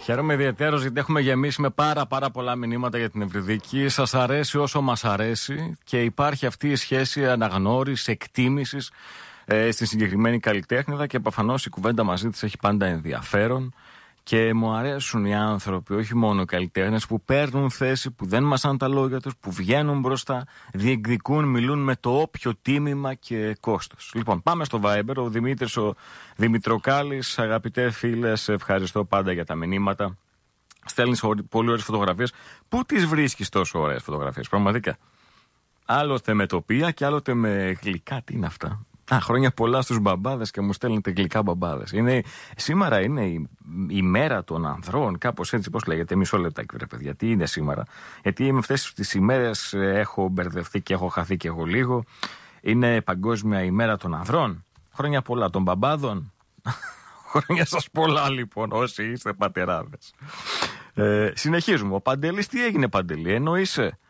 Χαίρομαι ιδιαίτερως γιατί έχουμε γεμίσει με πάρα πολλά μηνύματα για την Ευρυδίκη. Σας αρέσει όσο μας αρέσει και υπάρχει αυτή η σχέση αναγνώρισης, εκτίμησης στη συγκεκριμένη καλλιτέχνηδα και προφανώς η κουβέντα μαζί της έχει πάντα ενδιαφέρον. Και μου αρέσουν οι άνθρωποι, όχι μόνο οι καλλιτέχνες, που παίρνουν θέση, που δεν μασάνε τα λόγια τους, που βγαίνουν μπροστά, διεκδικούν, μιλούν με το όποιο τίμημα και κόστος. Λοιπόν, πάμε στο Viber. Ο Δημήτρης, ο Δημητροκάλης, αγαπητέ φίλε, σε ευχαριστώ πάντα για τα μηνύματα. Στέλνεις πολύ ωραίες φωτογραφίες. Πού τις βρίσκεις τόσο ωραίες φωτογραφίες, πραγματικά? Άλλοτε με τοπία και άλλοτε με γλυκά. Τι είναι αυτά? Χρόνια πολλά στους μπαμπάδες και μου στέλνετε γλυκά μπαμπάδες. Σήμερα είναι η μέρα των ανδρών, κάπως έτσι, πώς λέγεται, μισό λεπτάκι βρε παιδιά, τι είναι σήμερα? Γιατί με αυτές τις ημέρες έχω μπερδευτεί και έχω χαθεί και εγώ λίγο. Είναι παγκόσμια ημέρα των ανδρών. Χρόνια πολλά των μπαμπάδων. Χρόνια σας πολλά λοιπόν, όσοι είστε πατεράδες. Συνεχίζουμε. Ο Παντελής, τι έγινε Παντελή? Εννοείσαι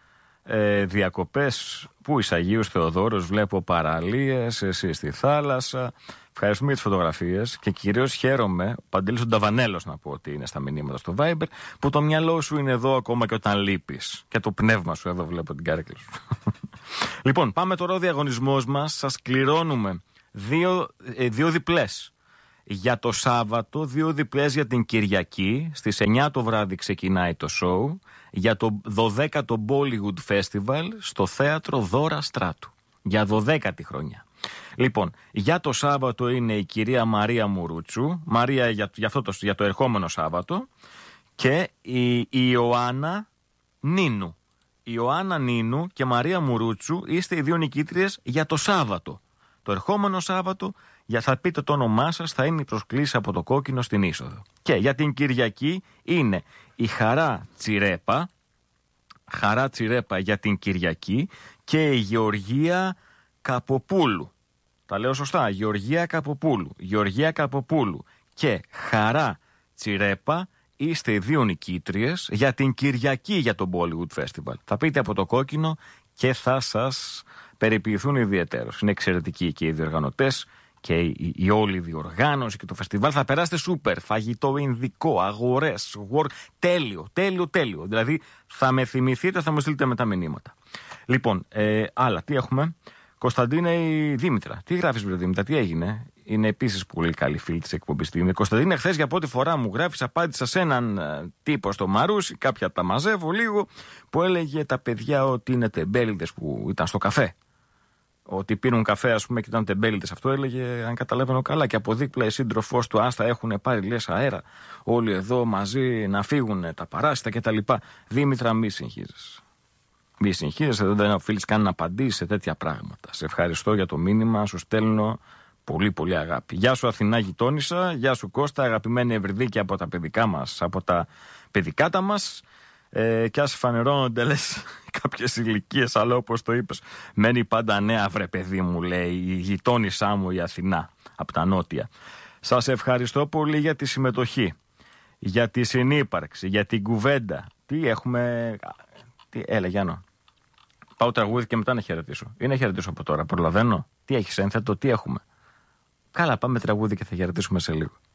διακοπές? Πού είσαι? Αγίους Θεοδόρος, βλέπω παραλίες, εσύ στη θάλασσα. Ευχαριστούμε για τις φωτογραφίες και κυρίως χαίρομαι, ο Παντελής ο Νταβανέλος να πω ότι είναι στα μηνύματα στο Viber, που το μυαλό σου είναι εδώ ακόμα και όταν λείπεις. Και το πνεύμα σου εδώ, βλέπω την κάρεκλα σου. Λοιπόν, πάμε τώρα ο διαγωνισμός μας. Σας κληρώνουμε δύο διπλές για το Σάββατο, 2 διπλές για την Κυριακή. Στις 9 το βράδυ ξεκινάει το show για το 12ο Bollywood Festival στο θέατρο Δώρα Στράτου. Για 12η χρονιά. Λοιπόν, για το Σάββατο είναι η κυρία Μαρία Μουρούτσου. Μαρία για το ερχόμενο Σάββατο. Και η Ιωάννα Νίνου. Η Ιωάννα Νίνου και Μαρία Μουρούτσου είστε οι 2 νικήτριες για το Σάββατο. Το ερχόμενο Σάββατο, θα πείτε το όνομά σας, θα είναι η προσκλήση από το κόκκινο στην είσοδο. Και για την Κυριακή είναι η Χαρά Τσιρέπα για την Κυριακή και η Γεωργία Καποπούλου. Τα λέω σωστά? Γεωργία Καποπούλου και Χαρά Τσιρέπα είστε οι 2 νικήτριες για την Κυριακή για το Bollywood Festival. Θα πείτε από το κόκκινο και θα σας περιποιηθούν ιδιαιτέρως. Είναι εξαιρετικοί και οι διοργανωτές και η όλη διοργάνωση και το φεστιβάλ. Θα περάσετε σούπερ. Φαγητό ινδικό, αγορές, τέλειο. Δηλαδή θα με θυμηθείτε, θα μου στείλετε μετά μηνύματα. Λοιπόν, άλλα, τι έχουμε? Κωνσταντίνα η Δήμητρα. Τι γράφεις βρε Δήμητρα, τι έγινε? Είναι επίσης πολύ καλή φίλη της εκπομπής. Κωνσταντίνα, χθες για πρώτη φορά μου γράφεις, απάντησα σε έναν τύπο στο Μαρούσι, κάποια τα μαζεύω λίγο, που έλεγε τα παιδιά ότι είναι τεμπέληδες που ήταν στο καφέ. Ότι πίνουν καφέ, ας πούμε, και ήταν τεμπέληδες. Αυτό έλεγε, αν καταλαβαίνω καλά. Και από δίπλα η σύντροφός του, άστα έχουν πάρει λες αέρα. Όλοι εδώ μαζί να φύγουν τα παράσιτα κτλ. Δήμητρα, μη συγχύζεσαι. Μη συγχύζεσαι, δεν οφείλεις καν να απαντήσεις σε τέτοια πράγματα. Σε ευχαριστώ για το μήνυμα, σου στέλνω πολύ αγάπη. Γεια σου Αθηνά γειτόνισσα, γεια σου Κώστα, αγαπημένη Ευρυδίκη από τα παιδικά μας, από τα παιδικάτα μας. Και ας φανερώνονται λες κάποιες ηλικίες, αλλά όπως το είπες, μένει πάντα νέα βρε παιδί μου, λέει η γειτόνισσά μου η Αθηνά από τα νότια. Σας ευχαριστώ πολύ για τη συμμετοχή, για τη συνύπαρξη, για την κουβέντα. Τι έχουμε? Έλα Γιάννο, πάω τραγούδι και μετά να χαιρετήσω. Ή να χαιρετήσω από τώρα, προλαβαίνω? Τι έχεις ένθετο, τι έχουμε? Καλά, πάμε τραγούδι και θα χαιρετήσουμε σε λίγο.